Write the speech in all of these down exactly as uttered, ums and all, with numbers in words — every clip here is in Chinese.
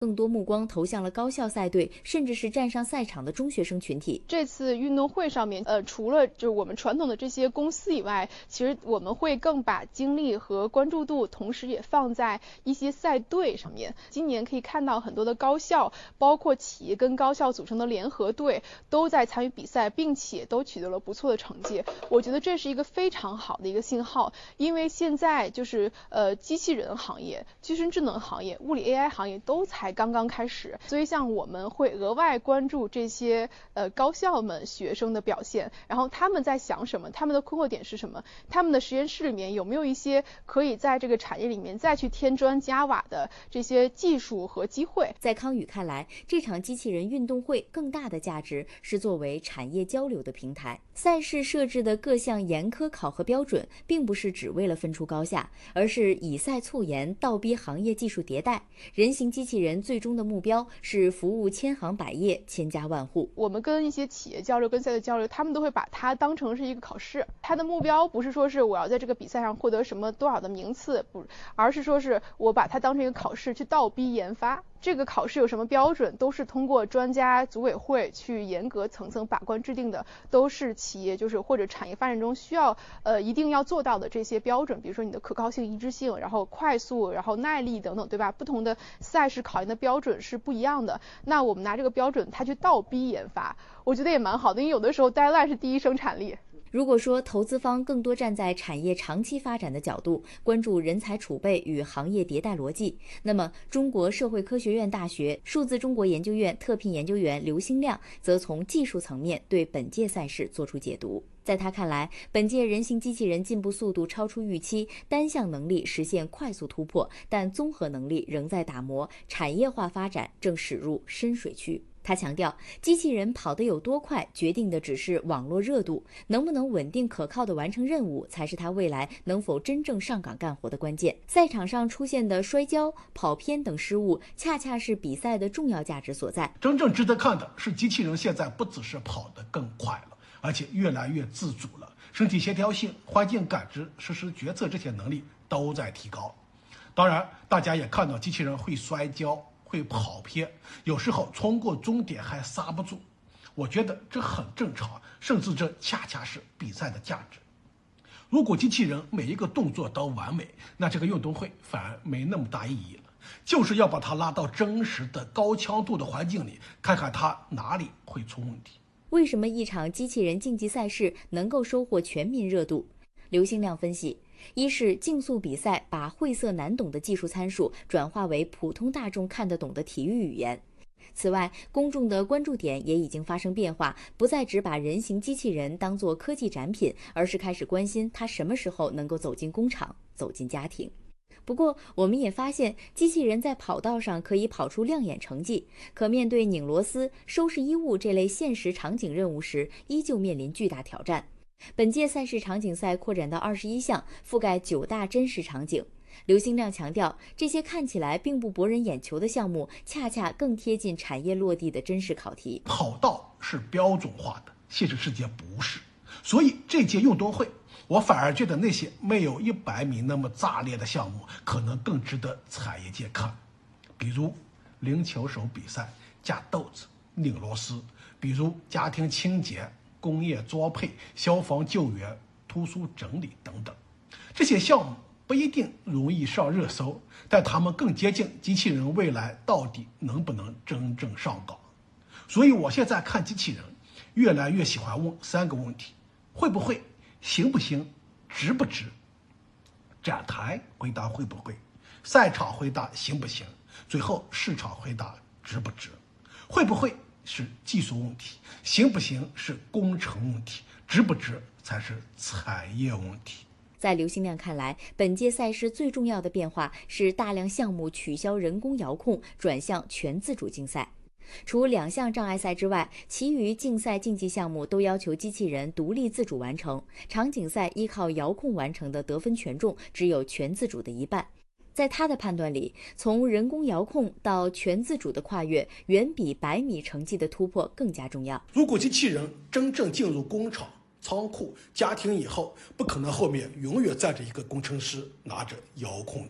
更多目光投向了高校赛队，甚至是站上赛场的中学生群体。 这次运动会上面，呃，除了就是我们传统的这些公司以外，其实我们会更把精力和关注度，同时也放在一些赛队上面。今年可以看到很多的高校，包括企业跟高校组成的联合队，都在参与比赛，并且都取得了不错的成绩。我觉得这是一个非常好的一个信号，因为现在就是呃机器人行业、具身智能行业、物理 A I 行业都才刚刚开始，所以像我们会额外关注这些呃高校们学生的表现，然后他们在想什么，他们的困惑点是什么，他们的实验室里面有没有一些可以在这个产业里面再去添砖加瓦的这些技术和机会。 在康宇看来，这场机器人运动会更大的价值是作为产业交流的平台。赛事设置的各项严苛考核标准，并不是只为了分出高下，而是以赛促研，倒逼行业技术迭代。人形机器人最终的目标是服务千行百业、千家万户。 我们跟一些企业交流、跟赛队交流，他们都会把它当成是一个考试。它的目标不是说是我要在这个比赛上获得什么多少的名次，不，而是说是我把它当成一个考试去倒逼研发。这个考试有什么标准，都是通过专家组委会去严格层层把关制定的，都是企业就是或者产业发展中需要呃一定要做到的这些标准，比如说你的可靠性、一致性，然后快速，然后耐力等等，对吧？不同的赛事考验的标准是不一样的。那我们拿这个标准，它去倒逼研发，我觉得也蛮好的，因为有的时候 deadline 是第一生产力。 如果说投资方更多站在产业长期发展的角度，关注人才储备与行业迭代逻辑，那么中国社会科学院大学数字中国研究院特聘研究员刘兴亮则从技术层面对本届赛事做出解读。在他看来，本届人形机器人进步速度超出预期，单项能力实现快速突破，但综合能力仍在打磨，产业化发展正驶入深水区。他强调，机器人跑得有多快，决定的只是网络热度，能不能稳定可靠地完成任务，才是他未来能否真正上岗干活的关键。赛场上出现的摔跤、跑偏等失误，恰恰是比赛的重要价值所在。 真正值得看的是，机器人现在不只是跑得更快了，而且越来越自主了，身体协调性、环境感知、实时决策这些能力都在提高。当然，大家也看到机器人会摔跤、会跑偏，有时候冲过终点还刹不住。我觉得这很正常，甚至这恰恰是比赛的价值。如果机器人每一个动作都完美，那这个运动会反而没那么大意义了。就是要把它拉到真实的高强度的环境里，看看它哪里会出问题。 为什么一场机器人竞技赛事能够收获全民热度？刘兴亮分析，一是竞速比赛把晦涩难懂的技术参数转化为普通大众看得懂的体育语言。此外，公众的关注点也已经发生变化，不再只把人形机器人当作科技展品，而是开始关心它什么时候能够走进工厂，走进家庭。不过，我们也发现，机器人在跑道上可以跑出亮眼成绩，可面对拧螺丝、收拾衣物这类现实场景任务时，依旧面临巨大挑战。本届赛事场景赛扩展到二十一项，覆盖九大真实场景。刘兴亮强调，这些看起来并不博人眼球的项目，恰恰更贴近产业落地的真实考题。 跑道是标准化的，现实世界不是，所以这届运动会，我反而觉得那些没有一百米那么炸裂的项目，可能更值得产业界看。比如零球手比赛、架豆子、拧螺丝；比如家庭清洁、工业装配、消防救援、图书整理等等。这些项目不一定容易上热搜，但他们更接近机器人未来到底能不能真正上岗。所以我现在看机器人，越来越喜欢问三个问题：会不会？行不行？值不值？展台回答会不会，赛场回答行不行，最后市场回答值不值。会不会是技术问题，行不行是工程问题，值不值才是产业问题。 在刘兴亮看来，本届赛事最重要的变化是大量项目取消人工遥控，转向全自主竞赛。除两项障碍赛之外，其余竞赛竞技项目都要求机器人独立自主完成。场景赛依靠遥控完成的得分权重只有全自主的一半。在他的判断里，从人工遥控到全自主的跨越，远比百米成绩的突破更加重要。 如果机器人真正进入工厂、仓库、家庭以后，不可能后面永远站着一个工程师拿着遥控器。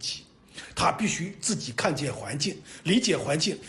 他必须自己看见环境，理解环境，